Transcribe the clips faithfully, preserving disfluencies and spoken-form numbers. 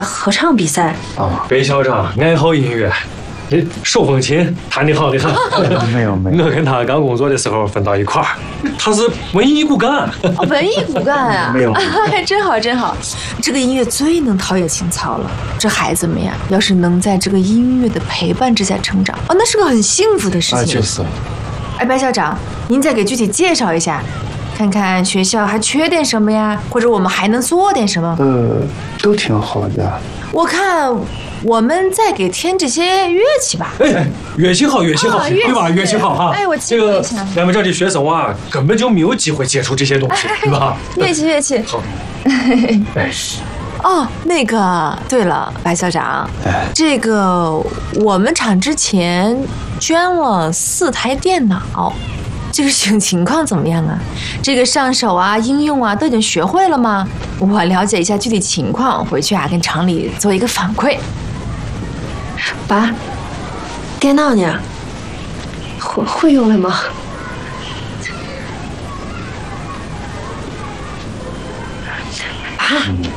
合唱比赛。 哦，白校长爱好音乐，手风琴弹得好的很。 没有没有， 我跟他刚工作的时候分到一块儿，他是文艺骨干。 哦，文艺骨干啊！ 没有， 真好真好。这个音乐最能陶冶情操了。这孩子们呀，要是能在这个音乐的陪伴之下成长，哦，那是个很幸福的事情。 啊，就是。 哎，白校长，您再给具体介绍一下。看看学校还缺点什么呀，或者我们还能做点什么？ 呃，都挺好的。 我看我们再给添这些乐器吧。 哎，乐器好，乐器好， 啊、 对吧？乐器好哈。 哎，我这个咱们这里学生啊，根本就没有机会接触这些东西， 哎、 对吧？ 乐器，乐器。 好。哎。 哦，那个，对了，白校长，哎、这个我们厂之前捐了四台电脑。这个使用情况怎么样啊？这个上手啊、应用啊都已经学会了吗？我了解一下具体情况，回去啊跟厂里做一个反馈。爸，电脑呢？会会用了吗？爸，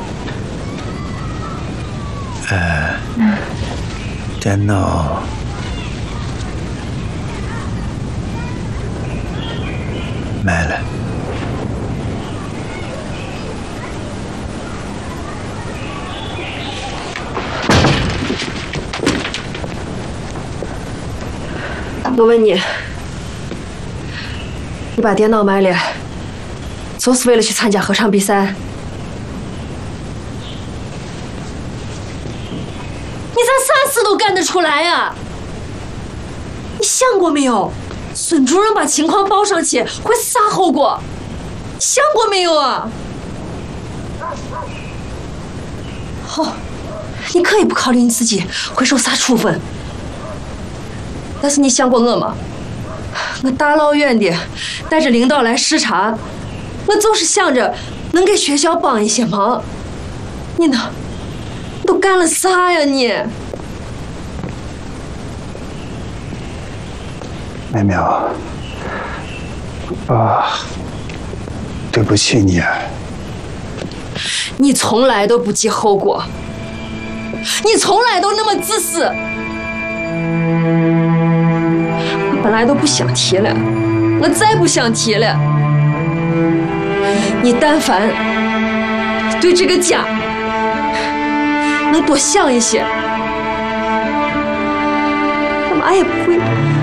呃，嗯、电脑。买了。 我问你，你把电脑买了，就是为了去参加合唱比赛？你咋啥事都干得出来呀？你想过没有？孙主任把情况报上去会是啥后果？想过没有啊？好，你可以不考虑你自己会受啥处分，但是你想过我吗？我大老远的带着领导来视察，我就是想着能给学校帮一些忙。你呢？你都干了啥呀你？ 苗苗，啊，对不起你。 你从来都不计后果，你从来都那么自私。我本来都不想提了，我再不想提了。你但凡对这个家能多想一些，我妈也不会。